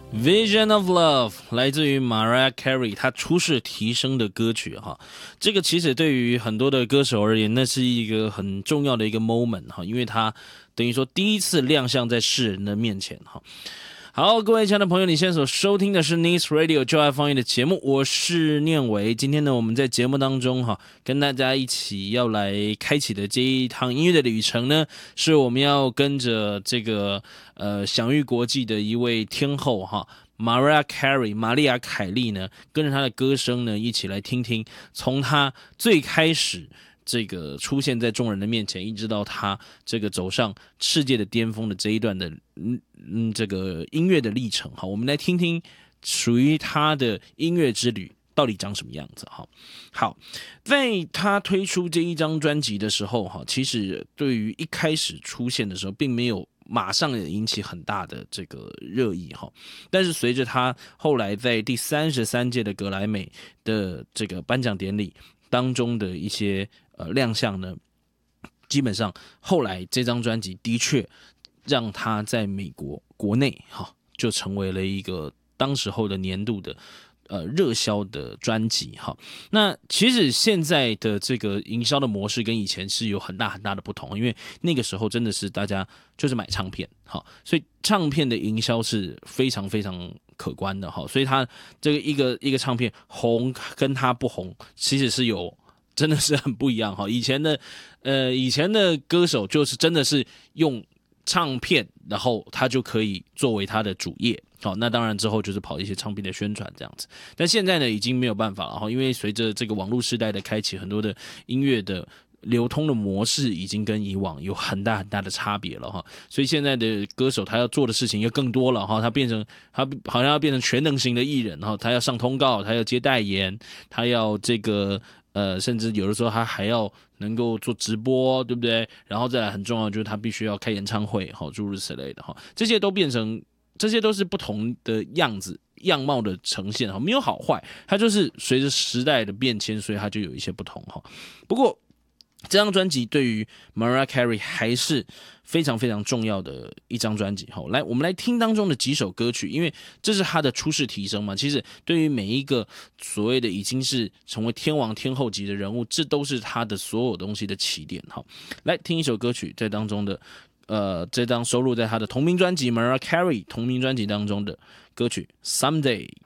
Vision of Love 来自于 Mariah Carey， 她出世提升的歌曲哈。这个其实对于很多的歌手而言，那是一个很重要的一个 moment 哈，因为她等于说第一次亮相在世人的面前哈。好，各位亲爱的朋友，你现在所收听的是 Nice Radio 就爱放映的节目，我是念伟。今天呢，我们在节目当中跟大家一起要来开启的这一趟音乐的旅程呢，是我们要跟着这个享誉国际的一位天后Mariah Carey 玛丽亚凯莉呢，跟着她的歌声呢，一起来听听从她最开始这个出现在众人的面前，一直到他这个走上世界的巅峰的这一段的这个音乐的历程哈，我们来听听属于他的音乐之旅到底长什么样子哈。好，在他推出这一张专辑的时候哈，其实对于一开始出现的时候，并没有马上引起很大的这个热议哈，但是随着他后来在第33届的格莱美的这个颁奖典礼当中的一些亮相呢，基本上后来这张专辑的确让他在美国国内就成为了一个当时候的年度的热销的专辑哈。那其实现在的这个营销的模式跟以前是有很大很大的不同，因为那个时候真的是大家就是买唱片哈，所以唱片的营销是非常非常可观的哈。所以他这个一个唱片红跟他不红，其实是有真的是很不一样哈。以前的歌手就是真的是用唱片，然后他就可以作为他的主业。好，那当然之后就是跑一些唱片的宣传这样子。但现在呢，已经没有办法了哈，因为随着这个网络时代的开启，很多的音乐的流通的模式已经跟以往有很大很大的差别了哈。所以现在的歌手他要做的事情又更多了哈，他好像要变成全能型的艺人哈，他要上通告，他要接代言，他要这个甚至有的时候他还要能够做直播，对不对？然后再来很重要就是他必须要开演唱会，诸如此类的哈，这些都是不同的样貌的呈现，没有好坏，它就是随着时代的变迁，所以它就有一些不同哈。不过这张专辑对于 Mariah Carey 还是非常非常重要的一张专辑。来，我们来听当中的几首歌曲，因为这是他的出世提升嘛。其实对于每一个所谓的已经是成为天王天后级的人物，这都是他的所有东西的起点。来听一首歌曲，在当中的这张收录在他的同名专辑 Mariah Carey 同名专辑当中的歌曲 Someday。